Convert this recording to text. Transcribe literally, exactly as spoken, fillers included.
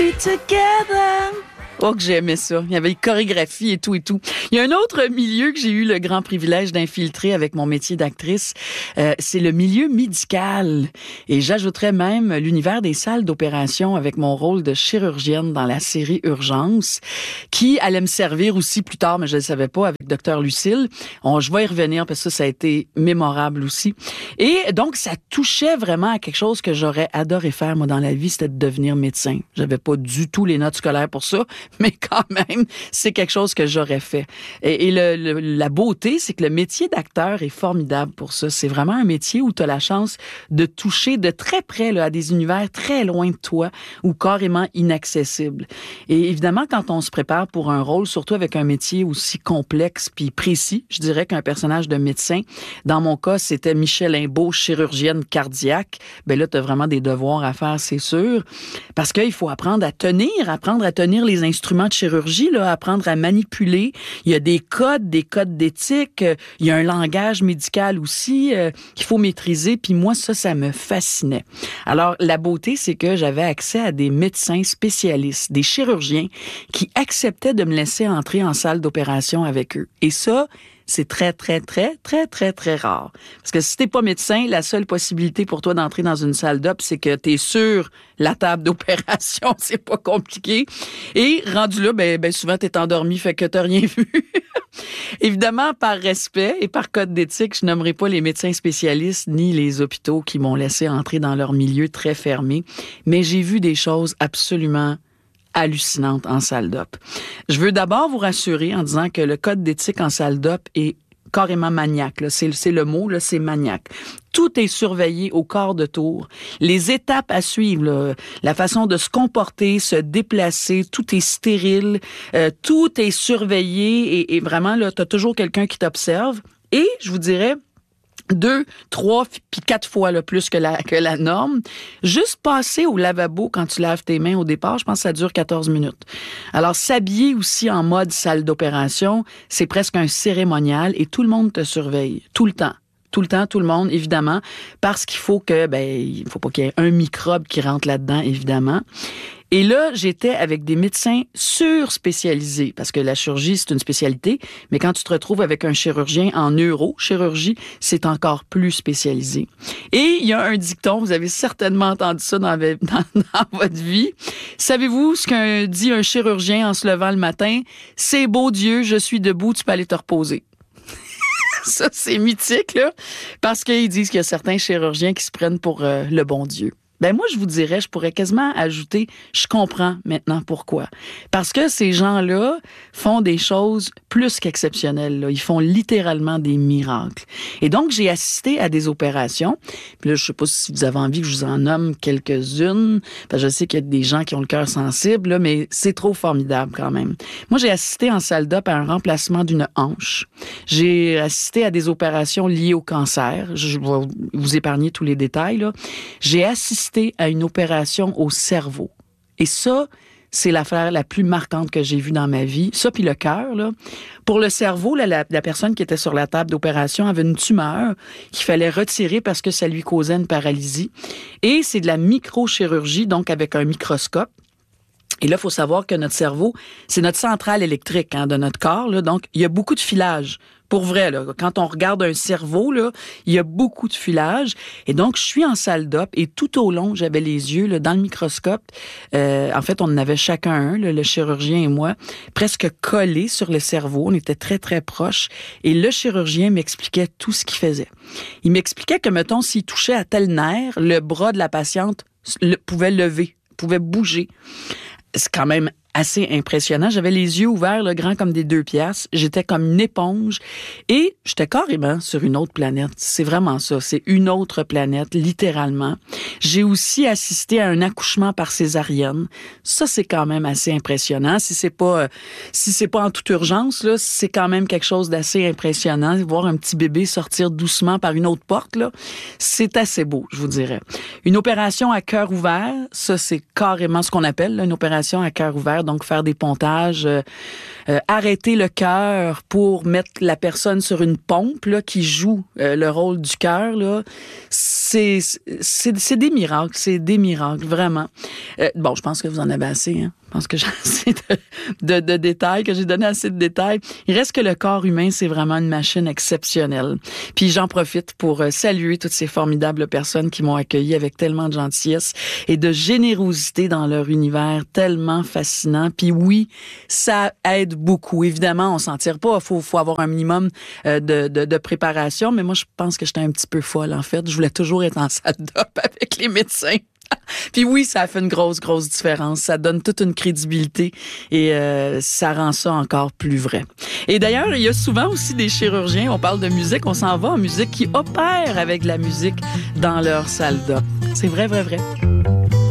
be together. Oh, que j'aimais ça. Il y avait les chorégraphies et tout et tout. Il y a un autre milieu que j'ai eu le grand privilège d'infiltrer avec mon métier d'actrice. Euh, c'est le milieu médical. Et j'ajouterais même l'univers des salles d'opération avec mon rôle de chirurgienne dans la série Urgence, qui allait me servir aussi plus tard, mais je ne le savais pas, avec Docteur Lucille. On, je vais y revenir parce que ça, ça a été mémorable aussi. Et donc, ça touchait vraiment à quelque chose que j'aurais adoré faire, moi, dans la vie, c'était de devenir médecin. J'avais pas du tout les notes scolaires pour ça, mais quand même, c'est quelque chose que j'aurais fait. Et, et le, le, la beauté, c'est que le métier d'acteur est formidable pour ça. C'est vraiment un métier où tu as la chance de toucher de très près là, à des univers très loin de toi ou carrément inaccessibles. Et évidemment, quand on se prépare pour un rôle, surtout avec un métier aussi complexe puis précis, je dirais qu'un personnage de médecin, dans mon cas, c'était Michel Imbeau, chirurgienne cardiaque. Ben là, tu as vraiment des devoirs à faire, c'est sûr, parce qu'il faut apprendre à tenir, apprendre à tenir les instruments de chirurgie, là, apprendre à manipuler. Il y a des codes, des codes d'éthique. Il y a un langage médical aussi euh, qu'il faut maîtriser. Puis moi, ça, ça me fascinait. Alors, la beauté, c'est que j'avais accès à des médecins spécialistes, des chirurgiens qui acceptaient de me laisser entrer en salle d'opération avec eux. Et ça, c'est très, très, très, très, très, très rare. Parce que si t'es pas médecin, la seule possibilité pour toi d'entrer dans une salle d'op, c'est que t'es sur la table d'opération. C'est pas compliqué. Et rendu là, ben, ben souvent, t'es endormi, fait que t'as rien vu. Évidemment, par respect et par code d'éthique, je nommerai pas les médecins spécialistes ni les hôpitaux qui m'ont laissé entrer dans leur milieu très fermé. Mais j'ai vu des choses absolument hallucinante en salle d'op. Je veux d'abord vous rassurer en disant que le code d'éthique en salle d'op est carrément maniaque. Là. C'est, c'est le mot, là, c'est maniaque. Tout est surveillé au quart de tour. Les étapes à suivre, là, la façon de se comporter, se déplacer, tout est stérile, euh, tout est surveillé et, et vraiment, là, tu as toujours quelqu'un qui t'observe. Et je vous dirais, deux, trois, puis quatre fois là, plus que la, que la norme. Juste passer au lavabo quand tu laves tes mains au départ, je pense que ça dure quatorze minutes. Alors, s'habiller aussi en mode salle d'opération, c'est presque un cérémonial et tout le monde te surveille, tout le temps. Tout le temps, tout le monde, évidemment, parce qu'il faut que, ben, il faut pas qu'il y ait un microbe qui rentre là-dedans, évidemment. Et là, j'étais avec des médecins surspécialisés, parce que la chirurgie, c'est une spécialité, mais quand tu te retrouves avec un chirurgien en neurochirurgie, c'est encore plus spécialisé. Et il y a un dicton, vous avez certainement entendu ça dans, dans, dans votre vie. Savez-vous ce qu'un dit un chirurgien en se levant le matin? C'est beau Dieu, je suis debout, tu peux aller te reposer. Ça, c'est mythique, là, parce qu'ils disent qu'il y a certains chirurgiens qui se prennent pour euh, le bon Dieu. Ben moi, je vous dirais, je pourrais quasiment ajouter, je comprends maintenant pourquoi. Parce que ces gens-là font des choses plus qu'exceptionnelles, là. Ils font littéralement des miracles. Et donc, j'ai assisté à des opérations. Puis là, je sais pas si vous avez envie que je vous en nomme quelques-unes. Parce que je sais qu'il y a des gens qui ont le cœur sensible, là, mais c'est trop formidable quand même. Moi, j'ai assisté en salle d'op à un remplacement d'une hanche. J'ai assisté à des opérations liées au cancer. Je vais vous épargner tous les détails, là. J'ai assisté à une opération au cerveau. Et ça, c'est l'affaire la plus marquante que j'ai vue dans ma vie. Ça, puis le cœur, là. Pour le cerveau, là, la, la personne qui était sur la table d'opération avait une tumeur qu'il fallait retirer parce que ça lui causait une paralysie. Et c'est de la microchirurgie, donc avec un microscope. Et là, il faut savoir que notre cerveau, c'est notre centrale électrique hein, de notre corps. Là, donc, il y a beaucoup de filage. Pour vrai, là, quand on regarde un cerveau, là, il y a beaucoup de filage. Et donc, je suis en salle d'op et tout au long, j'avais les yeux là, dans le microscope. Euh, en fait, on en avait chacun un, là, le chirurgien et moi, presque collés sur le cerveau. On était très, très proches. Et le chirurgien m'expliquait tout ce qu'il faisait. Il m'expliquait que, mettons, s'il touchait à tel nerf, le bras de la patiente le, pouvait lever, pouvait bouger. C'est quand même assez impressionnant. J'avais les yeux ouverts, là, grands comme des deux piastres. J'étais comme une éponge et j'étais carrément sur une autre planète. C'est vraiment ça. C'est une autre planète, littéralement. J'ai aussi assisté à un accouchement par césarienne. Ça, c'est quand même assez impressionnant. Si c'est pas, euh, si c'est pas en toute urgence, là, c'est quand même quelque chose d'assez impressionnant. Voir un petit bébé sortir doucement par une autre porte, là, c'est assez beau, je vous dirais. Une opération à cœur ouvert, ça, c'est carrément ce qu'on appelle là, une opération à cœur ouvert. donc faire des pontages, euh, euh, arrêter le cœur pour mettre la personne sur une pompe là, qui joue euh, le rôle du cœur, là, c'est, c'est, c'est des miracles, c'est des miracles, vraiment. Euh, bon, je pense que vous en avez assez, hein. Je pense que j'ai assez de, de, de détails, que j'ai donné assez de détails. Il reste que le corps humain, c'est vraiment une machine exceptionnelle. Puis j'en profite pour saluer toutes ces formidables personnes qui m'ont accueilli avec tellement de gentillesse et de générosité dans leur univers tellement fascinant. Puis oui, ça aide beaucoup. Évidemment, on s'en tire pas. Faut, faut avoir un minimum de, de, de préparation. Mais moi, je pense que j'étais un petit peu folle, en fait. Je voulais toujours être en salle d'op avec les médecins. Puis oui, ça a fait une grosse, grosse différence. Ça donne toute une crédibilité et euh, ça rend ça encore plus vrai. Et d'ailleurs, il y a souvent aussi des chirurgiens, on parle de musique, on s'en va en musique, qui opèrent avec la musique dans leur salle d'op. C'est vrai, vrai, vrai.